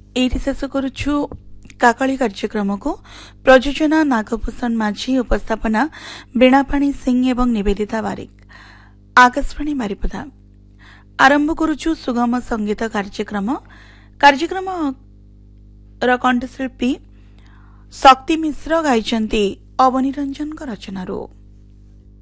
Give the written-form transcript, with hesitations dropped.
एठी शेष करुछु काकली कार्यक्रम को प्रयोजना नागभूषण माझी, उपस्थापना बीणापाणी सिंह एवं निवेदिता बारिक। आकाशवाणी बारिपदा आरंभ करुछु सुगम संगीत कार्यक्रम कंठशिल्पी शक्ति मिश्र गाइचंती अवनी रंजन रचनारू।